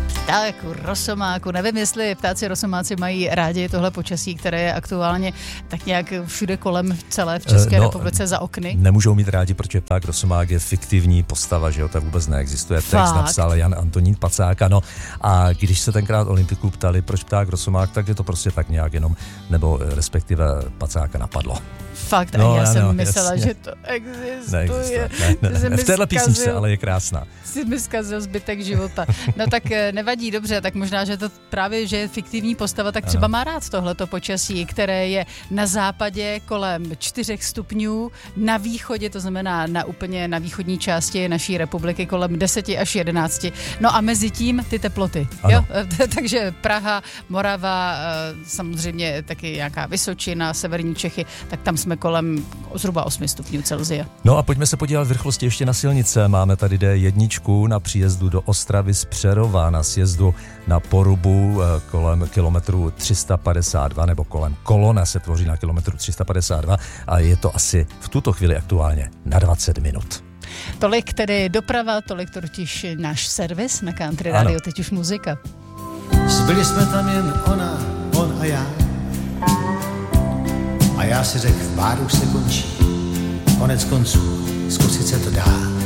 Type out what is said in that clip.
ptáků, rosomáku. Nevím, jestli ptáci rosomáci mají rádi tohle počasí, které je aktuálně tak nějak všude kolem celé v České republice za okny. Nemůžou mít rádi, protože pták rosomák je fiktivní postava, že jo, to vůbec neexistuje. Text napsal Jan Antonín Pacák, ano. A když se tenkrát Olympiků ptali, proč pták rosomák, tak je to prostě tak nějak jenom, nebo respektive Pacáka napadlo. Fakt, a já jsem myslela, že to existuje. Ne. V téhle písničce, ale je krásná. Jsi mi zkazil zbytek života. No tak nevadí, dobře, tak možná, že to právě, že je fiktivní postava, tak třeba má rád tohleto počasí, které je na západě kolem 4 stupňů, na východě, to znamená úplně na východní části naší republiky kolem 10 až 11. No a mezi tím ty teploty. Jo? Takže Praha, Morava, samozřejmě taky nějaká Vysočina, severní Čechy, tak tam jsme kolem zhruba 8 stupňů Celsia. No a pojďme se podívat v rychlosti ještě na silnice. Máme tady D1 na příjezdu do Ostravy z Přerova, na sjezdu na Porubu kolem kilometru 352, nebo kolem Kolona se tvoří na kilometru 352 a je to asi v tuto chvíli aktuálně na 20 minut. Tolik tedy doprava, tolik totiž náš servis na Country Radio, teď už muzika. Zbyli jsme tam jen ona, on a já. A já si řekl, v báru se končí. Konec konců, zkusit se to dá.